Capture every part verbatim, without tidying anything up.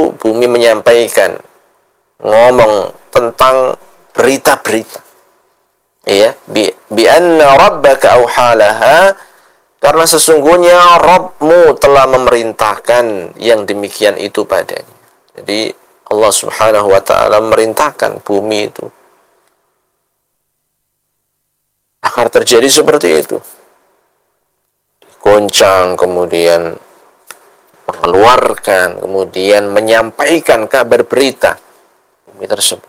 itu bumi menyampaikan, ngomong tentang berita-berita. Ya, bi bi anna rabbaka auhalaha, karena sesungguhnya Rabbmu telah memerintahkan yang demikian itu padanya. Jadi Allah Subhanahu wa taala memerintahkan bumi itu agar terjadi seperti itu. Goncang, kemudian mengeluarkan, kemudian menyampaikan kabar berita bumi tersebut.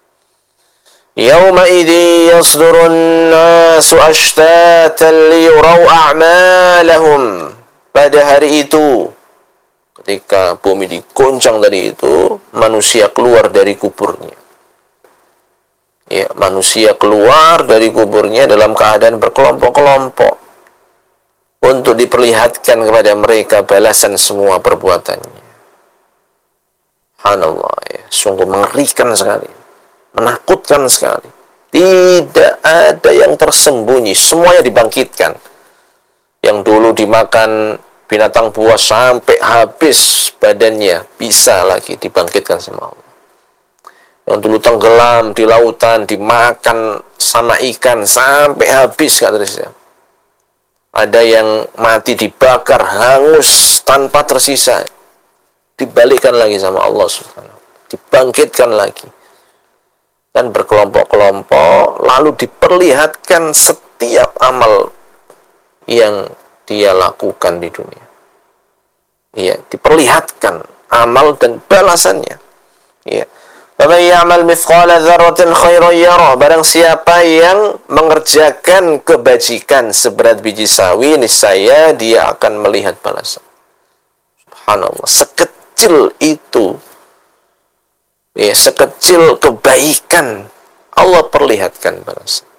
Yauma idzi yasdurun nasu ashtatan liyurau a'malahum. Pada hari itu, ketika bumi digoncang dari itu, manusia keluar dari kuburnya. Ya, manusia keluar dari kuburnya dalam keadaan berkelompok-kelompok untuk diperlihatkan kepada mereka balasan semua perbuatannya. Subhanallah, ya, sungguh mengerikan sekali, menakutkan sekali. Tidak ada yang tersembunyi, semuanya dibangkitkan. Yang dulu dimakan binatang buas sampai habis badannya, bisa lagi dibangkitkan sama Allah. Yang dulu tenggelam di lautan, dimakan sama ikan sampai habis, kata Rasulullah. Ada yang mati dibakar, hangus tanpa tersisa, dibalikkan lagi sama Allah Subhanahu wa taala, dibangkitkan lagi. Dan berkelompok-kelompok, lalu diperlihatkan setiap amal yang dia lakukan di dunia. Ya, diperlihatkan amal dan balasannya. Ya. Faman ya'mal mithqala dzarratin khairan yarah. Barang siapa yang mengerjakan kebajikan seberat biji sawi, niscaya dia akan melihat balasan. Subhanallah, sekecil itu, ya, sekecil kebaikan, Allah perlihatkan balasan.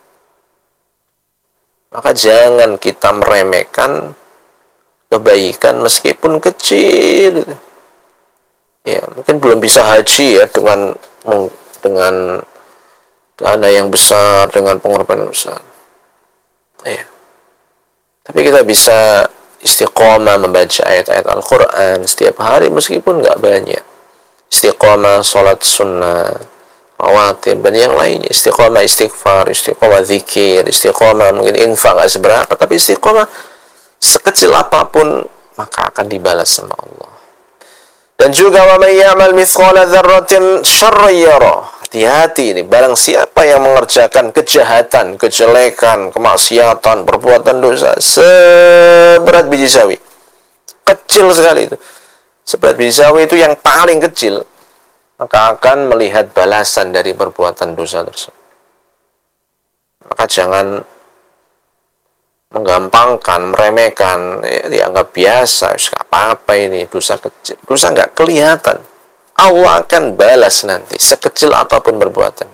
Maka jangan kita meremehkan kebaikan meskipun kecil. Ya, mungkin belum bisa haji ya dengan dengan dana yang besar, dengan pengorbanan besar. Ya. Tapi kita bisa istiqomah membaca ayat-ayat Al-Quran setiap hari meskipun nggak banyak. Istiqomah sholat sunnah, rawatib, dan yang lainnya. Istiqomah istighfar, istiqomah zikir, istiqomah mungkin infak nggak seberapa, tapi istiqomah sekecil apapun maka akan dibalas sama Allah. Dan juga wa may ya'mal mithqala dzarratin syarran yarah. Hati-hati ini, barang siapa yang mengerjakan kejahatan, kejelekan, kemaksiatan, perbuatan dosa seberat biji sawi, kecil sekali itu, seberat biji sawi itu yang paling kecil, maka akan melihat balasan dari perbuatan dosa tersebut. Maka jangan menggampangkan, meremehkan, ya, dianggap biasa, nggak apa-apa ini, dosa kecil. Dosa nggak kelihatan. Allah akan balas nanti, sekecil apapun perbuatan.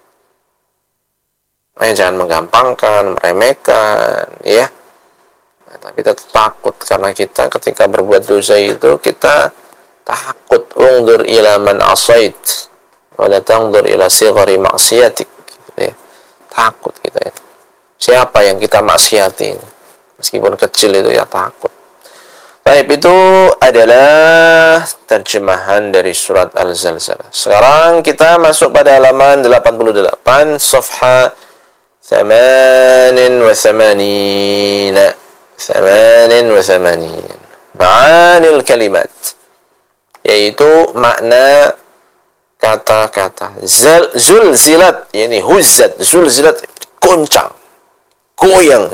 Nah, jangan menggampangkan, meremehkan, ya. Nah, tapi kita takut, karena kita ketika berbuat dosa itu, kita takut. Undur ila man asait, wala tangdur ila sighari maksiatik. Ya. Takut kita itu. Siapa yang kita maksiati, meskipun kecil itu ya takut. Baik, itu adalah terjemahan dari surat Al-Zalzalah. Sekarang kita masuk pada halaman delapan puluh delapan, safha thamanin wa thamanin. Thamanin wa thamanin. Ma'anil kalimat, yaitu makna kata-kata. Zulzilat, yakni huzzat, zulzilat, goncang, goyang.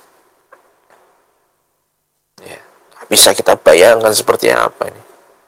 Ya, bisa kita bayangkan seperti apa ini.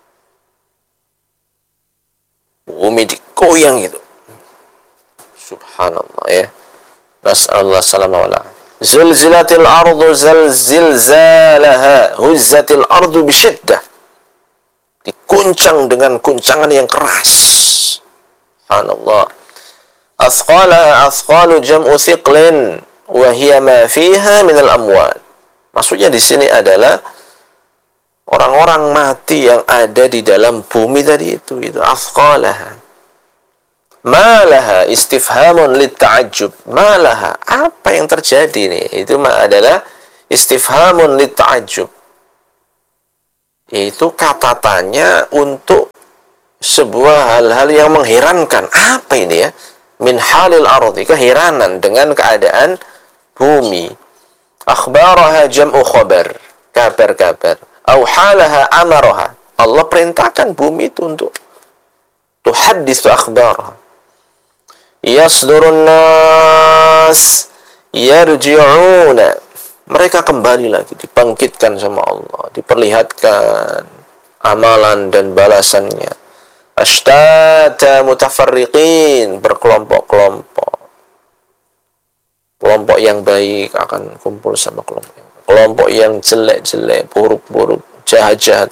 Bumi digoyang gitu. Subhanallah, ya. Nas'alullah salamah wa Zulzilatil ardu zalzilzalaha, huzzatil ardu bisyiddah. Diguncang dengan guncangan yang keras. Subhanallah. Athqala athqalu jam'u thiqlin wa hiya ma fiha minal amwat. Maksudnya di sini adalah orang-orang mati yang ada di dalam bumi tadi itu, itu athqalaha. Malaha istifhamun litta'ajjub. Malaha, apa yang terjadi nih? Itu adalah istifhamun litta'ajjub. Yaitu kata tanya untuk sebuah hal-hal yang mengherankan. Apa ini ya? Min halil ardi, keheranan dengan keadaan bumi. Akhbaraha jam'u khabar, kabar-kabar. Au halaha amaraha, Allah perintahkan bumi itu untuk tuhaddisu akhbaraha. Yasdurun nas yarji'una, mereka kembali lagi, dibangkitkan sama Allah, diperlihatkan amalan dan balasannya. Ashtata mutafarriqin, berkelompok-kelompok. Kelompok yang baik akan kumpul sama kelompok yang baik. Kelompok yang jelek-jelek, buruk-buruk, jahat-jahat.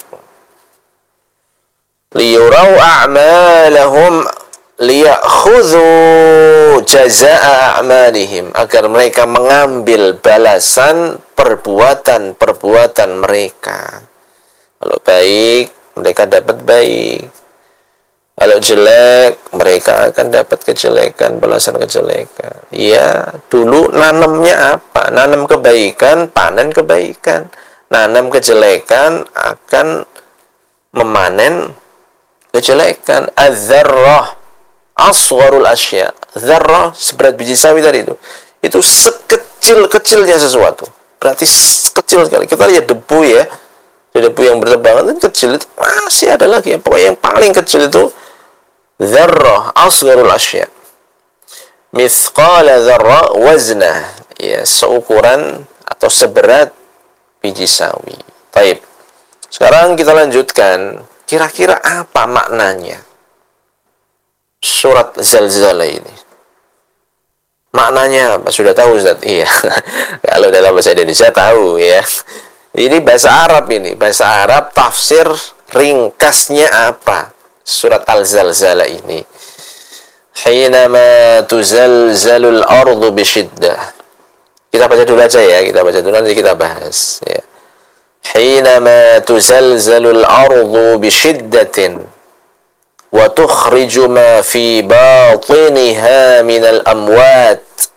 Liyurau a'malahum liyakhudhu jazaa'a a'malihim, agar mereka mengambil balasan perbuatan-perbuatan mereka. Kalau baik, mereka dapat baik. Kalau jelek, mereka akan dapat kejelekan, balasan kejelekan. Ya, dulu nanamnya apa? Nanam kebaikan, panen kebaikan. Nanam kejelekan, akan memanen kejelekan. Az-zarrah asgharul asya. Zarrah seberat biji sawi tadi itu. Itu sekecil-kecilnya sesuatu. Berarti kecil sekali. Kita lihat debu ya. Debu yang berterbangan itu kecil, itu masih ada lagi. Pokoknya yang paling kecil itu zarrah asgharul asya. Mithqala zarrah waznah. Ya, seukuran atau seberat biji sawi. Baik. Sekarang kita lanjutkan. Kira-kira apa maknanya surat Zalzalah ini? Maknanya apa? Sudah tahu Ustaz? Iya. Kalau dalam bahasa Indonesia tahu ya. Ini bahasa Arab ini. Bahasa Arab, tafsir ringkasnya apa? Surat Al-Zalzalah ini. Hinama tuzalzalul ardu bisyiddah. Kita baca dulu aja ya. Kita baca dulu nanti kita bahas. Ya. Hinama tuzalzalul ardu bisyiddatin. Wa tukhriju ma fi batiniha minal amwat.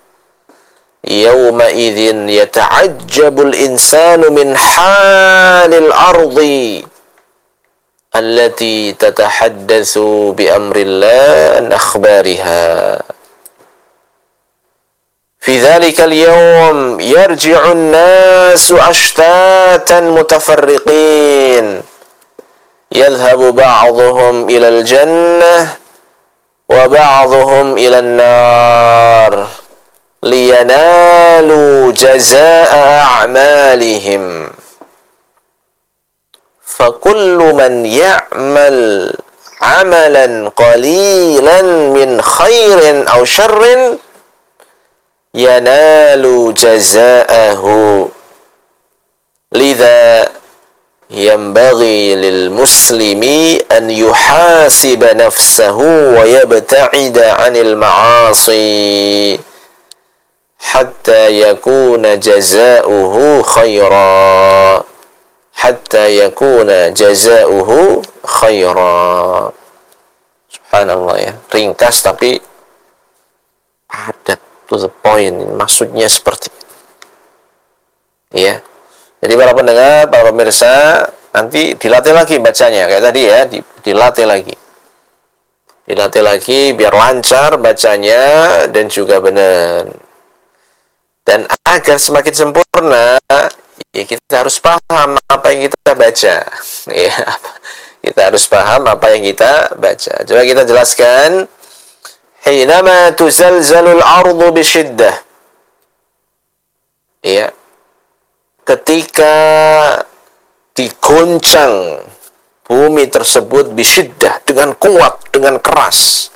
Yawma'idhin yata'ajjabul insanu min halil ardi allati tatahaddatsu bi amrillah an akhbariha. Fi dhalikal yawm yarji'un nasu ashtatan mutafarriqin. Yadhhabu ba'dhuhum ilal jannah wa ba'dhuhum ilan nar. Liyanalu jazaa'a a'malihim. Fakullu man ya'mal 'amalan qalilan min khairin aw syarrin yanalu jazaa'ahu. Lidha yanbaghi lil muslimi an yuhasiba nafsahu wa yabta'ida 'anil ma'asi hatta yakuna jazaa'uhu khaira. Hatta yakuna jazaa'uhu khaira. Subhanallah ya. Ringkas tapi padat, to the point. Maksudnya seperti itu. Ya. Jadi para pendengar, para pemirsa, nanti dilatih lagi bacanya kayak tadi ya, dilatih lagi. Dilatih lagi biar lancar bacanya dan juga benar. Dan agar semakin sempurna, ya kita harus paham apa yang kita baca. Ya, kita harus paham apa yang kita baca. Coba kita jelaskan. Hinama tuzalzalul ardu bisyiddah. Ya. Ketika diguncang bumi tersebut bisyiddah, dengan kuat, dengan keras.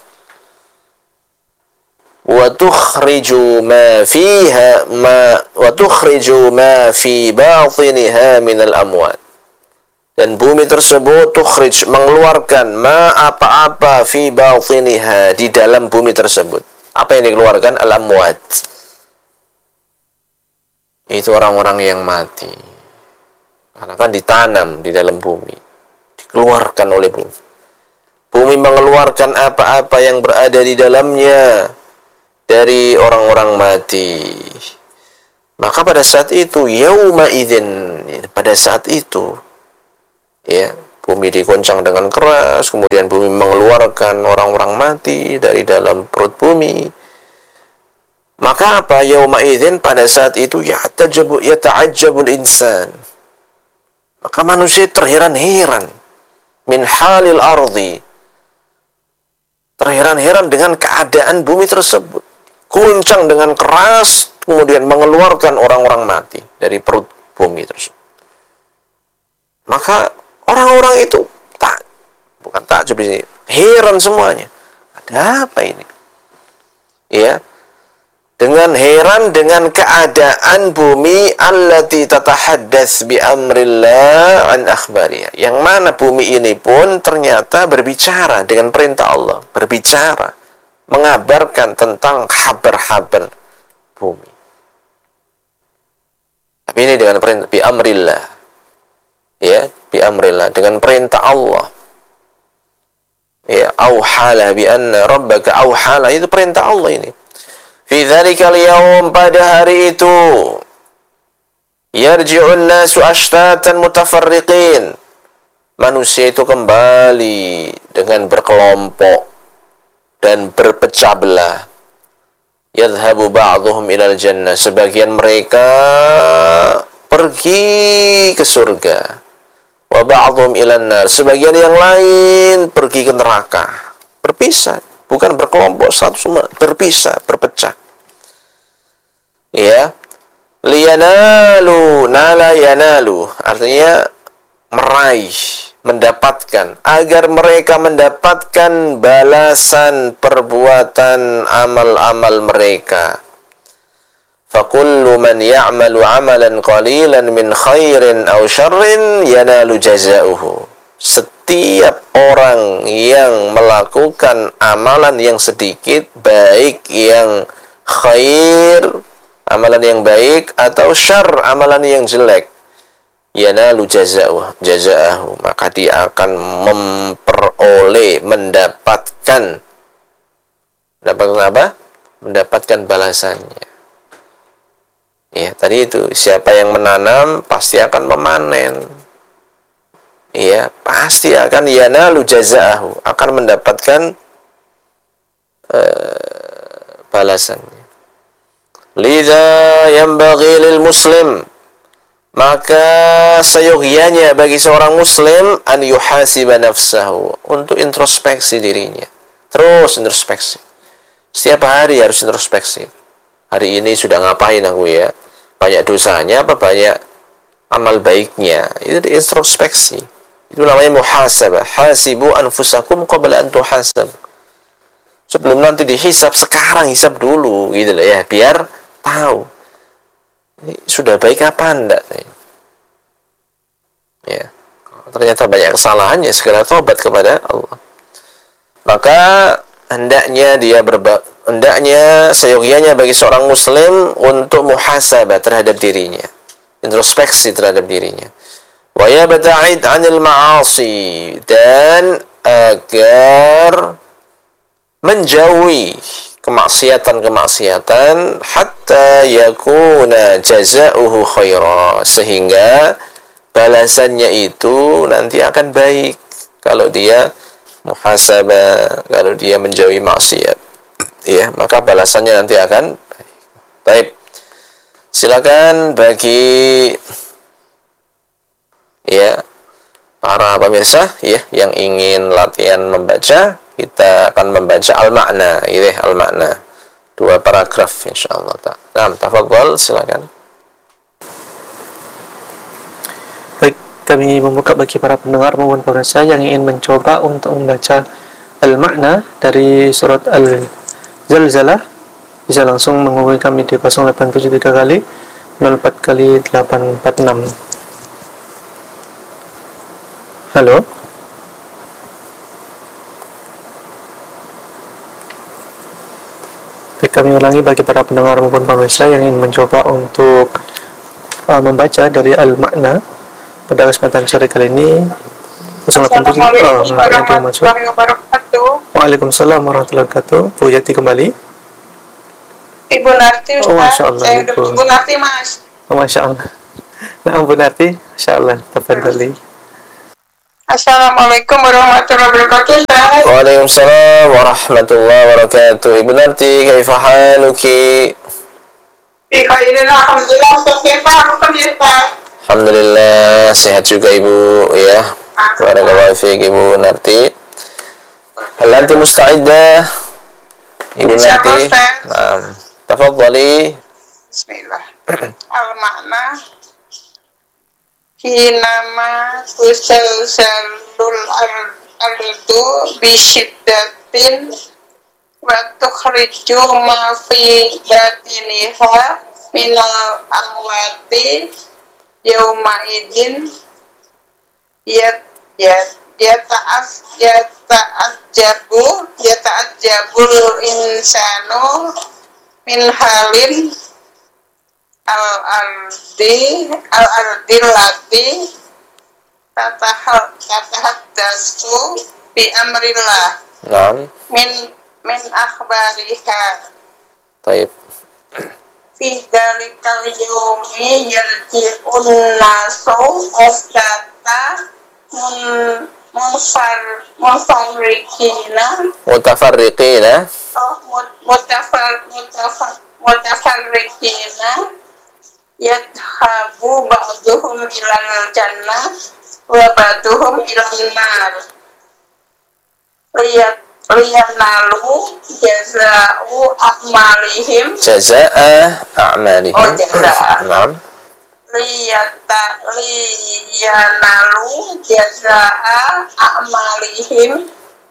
Wa tukhriju ma fiha ma wa tukhriju ma fi batiniha minal amwat. Dan bumi tersebut tukhrij, mengeluarkan ma apa-apa fi batiniha, di dalam bumi tersebut. Apa yang dikeluarkan? Al-amwat. Itu orang-orang yang mati. Karena kan ditanam di dalam bumi, dikeluarkan oleh bumi. Bumi mengeluarkan apa-apa yang berada di dalamnya dari orang-orang mati. Maka pada saat itu, yauma idzin, pada saat itu, ya, Bumi diguncang dengan keras, kemudian bumi mengeluarkan orang-orang mati dari dalam perut bumi. Maka apa? Yauma idzin, pada saat itu ya'tajabu yata'ajjabul insan. Maka manusia terheran-heran min halil ardi. Terheran-heran dengan keadaan bumi tersebut. Guncang dengan keras, kemudian mengeluarkan orang-orang mati dari perut bumi tersebut. Maka orang-orang itu tak, bukan takjub ini, heran semuanya. Ada apa ini? Ya, dengan heran dengan keadaan bumi allati tatahaddas bi amrillah an akhbariha. Yang mana bumi ini pun ternyata berbicara dengan perintah Allah, berbicara, mengabarkan tentang kabar-kabar bumi. Tapi ini dengan perintah bi amrillah. Ya, bi amrillah, dengan perintah Allah. Ya, auhala bi anna rabbaka auhala, itu perintah Allah ini. Fi dzalikal yaum, pada hari itu, yarji'un nasu ashtatan mutafarriqin. Manusia itu kembali dengan berkelompok dan berpecah belah. Yadhhabu ba'dhum ilal jannah, sebagian mereka pergi ke surga. Wa ba'dhum ilan nar, sebagian yang lain pergi ke neraka. Berpisah, bukan berkelompok satu semua, berpisah, berpecah. Ya. Liyanalu, nala yanalu, artinya meraih, mendapatkan, agar mereka mendapatkan balasan perbuatan amal-amal mereka. فَكُلُّ مَنْ يَعْمَلُ عَمَلًا قَلِيلًا مِنْ خَيْرٍ أَوْ شَرٍّ يَنَالُ جَزَاؤُهُ. Setiap orang yang melakukan amalan yang sedikit, baik yang khair, amalan yang baik, atau syar, amalan yang jelek, yanalu jaza'uh, jaza'ahu, maka dia akan memperoleh, mendapatkan, mendapatkan apa? Mendapatkan balasannya. Ya, tadi itu, siapa yang menanam pasti akan memanen. Ya, pasti akan yanalu jaza'ahu, akan mendapatkan uh, balasannya. Lidza yanbaghi lil muslim, maka seyogianya bagi seorang muslim an yuhasiba nafsahu, untuk introspeksi dirinya. Terus introspeksi. Setiap hari harus introspeksi. Hari ini sudah ngapain aku ya? Banyak dosanya apa banyak amal baiknya? Itu introspeksi. Itu namanya muhasabah. Hasibu anfusakum qabla an tuhasab. Sebelum nanti dihisab, sekarang hisab dulu gitu loh ya, biar tahu ini sudah baik apa enggak. Ya. Ternyata banyak kesalahannya, segera tobat kepada Allah. Maka hendaknya dia berba hendaknya seyogianya bagi seorang muslim untuk muhasabah terhadap dirinya, introspeksi terhadap dirinya. Wa yabta'id 'anil ma'asi, dan agar menjauhi kemaksiatan-kemaksiatan, hatta yakuna jazaa'uhu khaira, sehingga balasannya itu nanti akan baik kalau dia muhasabah, kalau dia menjauhi maksiat. Ya, maka balasannya nanti akan baik. Silakan bagi ya para pemirsa ya yang ingin latihan membaca, kita akan membaca al-makna, ini al-makna, dua paragraf insyaallah. Nah, tafadhol, silakan. Baik, kami membuka bagi para pendengar maupun pemirsa yang ingin mencoba untuk membaca al-makna dari surat Al-Zalzalah, bisa langsung menghubungi kami di nol delapan tujuh tiga kali nol empat kali delapan empat enam. Halo. Baik, kami ulangi bagi para pendengar maupun pemirsa yang ingin mencoba untuk uh, membaca dari al-makna pada kesempatan sore kali ini. Assalamualaikum warahmatullahi wabarakatuh. Waalaikumsalam warahmatullahi wabarakatuh. Bu Yati kembali. Ibu Narti, Ustaz. Oh, Masya Allah, saya Ibu. Ibu Narti, Mas. Oh, Masya Allah. Nah, Bu Narti, Masya Allah, tafadhali. Assalamualaikum warahmatullahi wabarakatuh. Ustaz. Waalaikumsalam warahmatullahi wabarakatuh. Ibu Narti, kaifa haluki? Fi khairin alhamdulillah. Ustaz, kaifa halukum ya Ustaz? Alhamdulillah sehat juga Ibu ya. Barakallahu fiik Ibu Narti. Hal anti musta'iddah? Ibu Insyaallah, Narti. Ustaz. Naam. Tafadhali. Bismillah. Al-makna hinama tusalsalul ardu bisyiddatin wa tukhriju ma fi batiniha minal amwati yauma idin ya ya ya ta'as ya ta'ajjabu ya ta'ajjabul insanu min halin al-ardi al-ardillati tatahal tatahaddasu bi amrillah Naam. min min akhbariha Baik. fi dalikal yawmi yarji'un nasu astata mun munfar munfarrikina Mutafarriqina. oh mut- mutafar mutafar mutafarrikina yadhabu ba'duhum ilal jannah wa ba'duhum ilal nar liyat liyanalu jaza'u a'malihim Jazaa'a a'malihim. Oh, jazaa'a. Naam. liyata liyanalu jaza'a a'malihim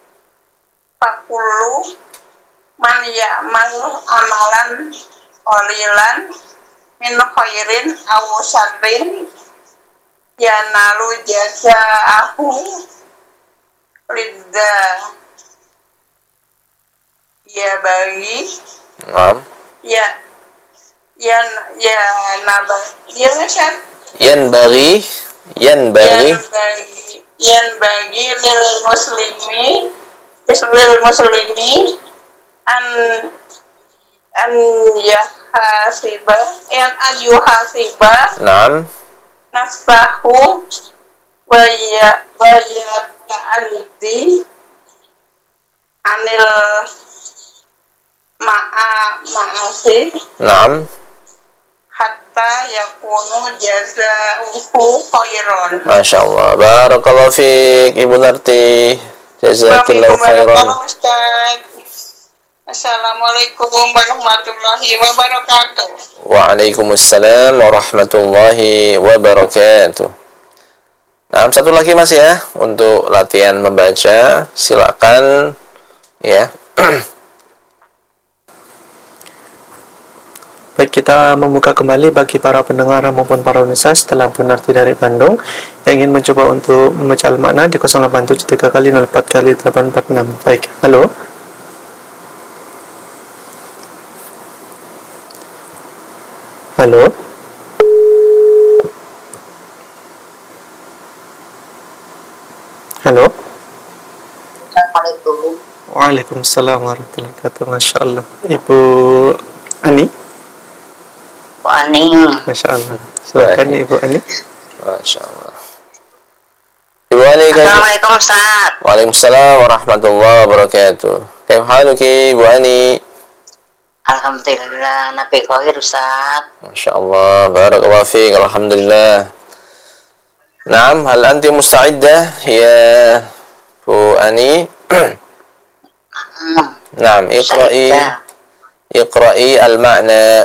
fakulu man ya'mal amalan qalilan min khairin aw syarrin yanalu jaza'ahu lidda ya bagi Naam. ya ya ya naba ya syar Yanbaghi yanbaghi yang bagi yang bagi lil muslimi lil muslimi an an yahasiba yang an yuhasiba Naam. nafsahu wa ya wa ya ta'aldi anil ma'a ma'asi Naam. hatta yakunu jazauhu khairan. Masya Allah. Barakallahu fiik Ibu Narti. Jazakillahu khairan. Ustaz. Assalamualaikum warahmatullahi wabarakatuh. Waalaikumsalam warahmatullahi wabarakatuh. Nah, satu lagi Mas ya untuk latihan membaca. Silakan ya. Baik, kita membuka kembali bagi para pendengar maupun para pemirsa setelah Bu Narti dari Bandung yang ingin mencoba untuk membaca al-makna di nol delapan tujuh tiga kali nol empat kali delapan empat enam. Baik, halo. Halo. Halo. Assalamualaikum. Waalaikumsalam warahmatullahi wabarakatuh. Masya Allah. Ibu Ani. Wani. Masya Allah. Silakan Ibu Ani. Masya Allah. Ibu Ali, Assalamualaikum Ustaz. Waalaikumsalam warahmatullahi wabarakatuh. Kaifa haluki Ibu Ani? Alhamdulillah, nabi khair Ustaz. Masya Allah. Barakallahu fiik. Alhamdulillah. Naam, hal anti musta'iddah ya Bu Ani? Hmm. Naam, iqra'i Ustazah. iqra'i al-ma'na.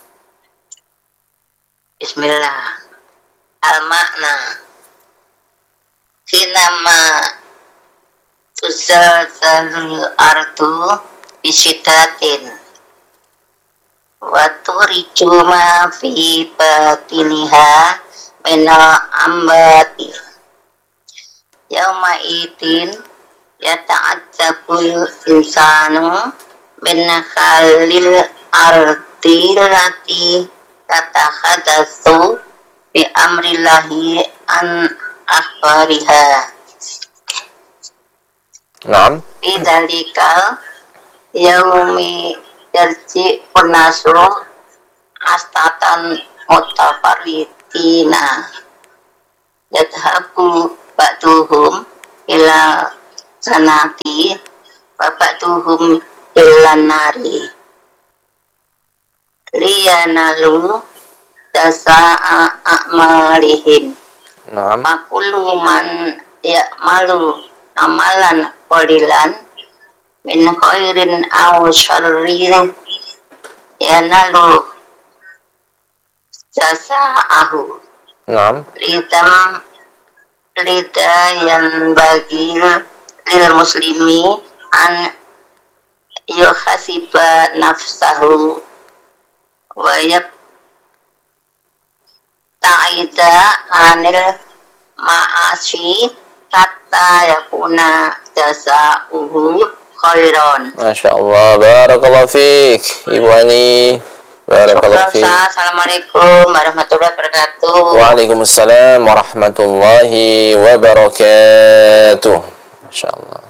Bismillah. Al-makna. Hinama tuzalzalul ardu bisyiddatin wa turiju ma fi batiniha minal ambati yauma idin yata'adzabul insanu min khalil ardi lati tatahadasu bi amrillahi an akhbariha Naam. bidalikal yaumi yarji unasu astatan mutafarritina yadhabu ba'duhum ila sanati wa ba'duhum ila nari liyanalu dasa'a a'malihim. Naam. Makulu man ya'malu amalan qalilan min khairin aw syarrin yanalu jasa'ahu. Naam. Lidam lida yang bagi lil muslimi an yuhasiba nafsahu wa yab ta'ida anil ma'asi hatta yakuna jasa'uhu khairan. Masya Allah, barakallahu fiik Ibu Ani, barakallahu fiik. Assalamualaikum warahmatullahi wabarakatuh. Waalaikumsalam warahmatullahi wabarakatuh. Masya Allah.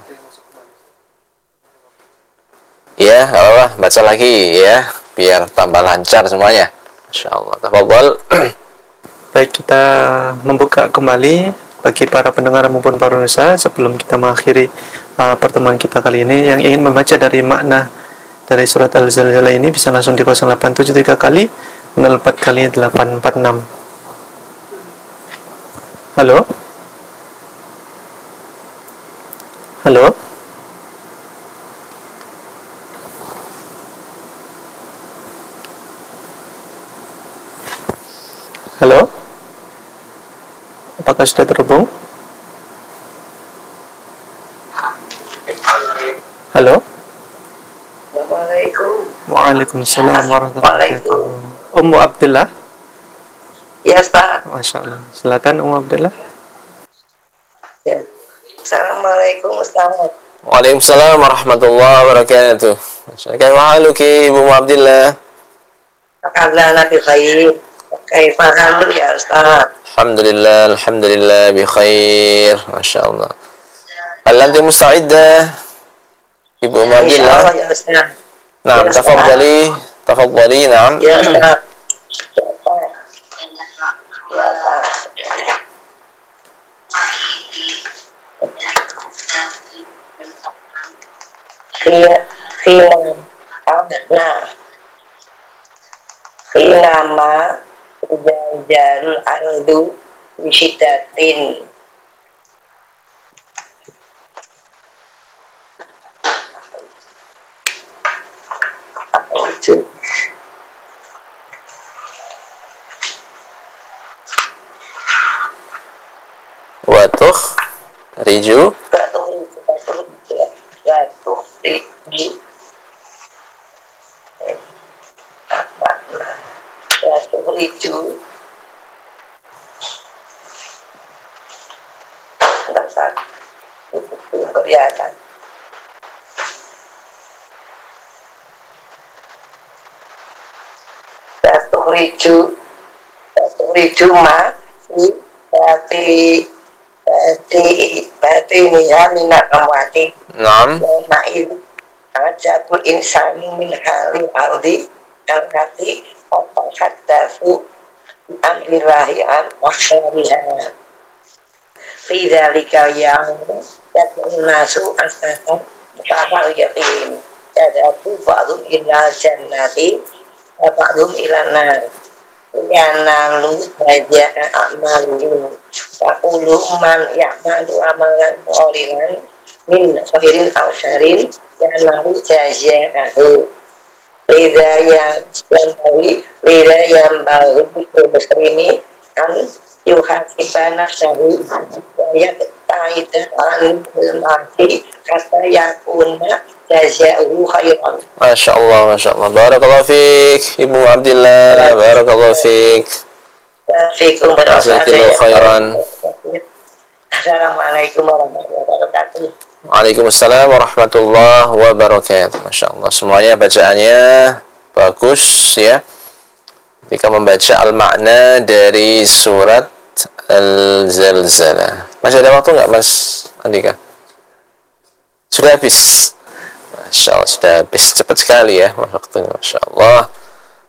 Ya, Allah, baca lagi ya, biar tambah lancar semuanya. Masya Allah. Tafadhol. Baik, kita membuka kembali bagi para pendengar maupun para pemirsa sebelum kita mengakhiri uh, pertemuan kita kali ini. Yang ingin membaca dari makna dari surat Al-Zalzalah ini bisa langsung di nol delapan tujuh tiga kali nol empat kali delapan empat enam. Halo? Halo? Halo? Apakah sudah terhubung? Halo? Assalamualaikum. Waalaikumsalam warahmatullahi wabarakatuh. Ummu Abdullah? Ya, Ustaz. Masya Allah. Silakan Ummu Abdullah. Ya. Assalamualaikum Ustaz. Waalaikumsalam warahmatullahi wabarakatuh. Kaifa haluki Ibu Abdillah? Alhamdulillah bi khair. Kaifa halu ya Ustaz? Alhamdulillah, alhamdulillah bi khair. Masya Allah. Hal anti musta'iddah Ibu Abdillah? Insyaallah ya Ustaz. Naam, tafadhali, tafadhali, naam. Ya Ustaz. Khina khina nah khina ma jalul ardu wisitatin itu Watuh Riju Batuh Batuh Batuh Riju Batuh Riju Enggak saat itu belum kelihatan. Batuh Riju Batuh Riju ma Bati Bati Bati niha minat amwati Naam. Ma'il Ajatul insani min halil ardi Al-Hati Otohat dafu Amrirahi Al-Masyariha Fidhalika yang Yadun nasu asnakan Bahal yatim Yadabu ba'dum ila jannati Ba'dum ila nar Yanalu baja'a a'malu Fakulu man ya'malu amalan qalilan min khairin aw syarrin yanalu jazaahu Lida yang bawi Lida yang bawi Muslimi an yuhasiba nafsahu wa ta'ida an al-mati kata yakuna jazaahu khairan. Masya Allah, Masya Allah. Barakallahu fiik Ibu Abdillah, barakallahu fiik. Fiikum Jazakallahu khairan. Assalamualaikum warahmatullahi wabarakatuh. Waalaikumsalam warahmatullahi wabarakatuh. Masya Allah, semuanya bacaannya bagus ya. Ketika membaca al-makna dari surat Al-Zalzalah. Masih ada waktu nggak Mas Andika? Sudah habis. Masya Allah, sudah habis cepat sekali ya waktunya. Masya Allah.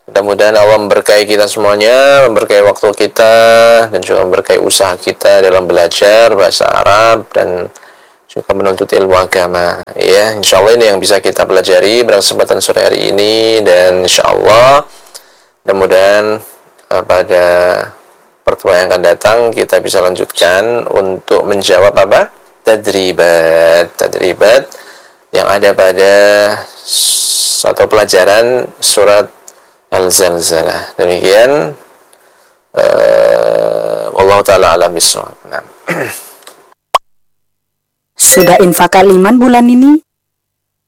Mudah-mudahan Allah memberkahi kita semuanya, memberkahi waktu kita, dan juga memberkahi usaha kita dalam belajar bahasa Arab dan juga menuntut ilmu agama. Ya, insya Allah ini yang bisa kita pelajari pada kesempatan sore hari ini, dan insya Allah mudah-mudahan uh, pada pertemuan yang akan datang kita bisa lanjutkan untuk menjawab apa? Tadribat, tadribat yang ada pada satu pelajaran surat Al-Zalzalah. Demikian uh, wallahu taala alam bissawab. Nah. Sudah infak Iman bulan ini?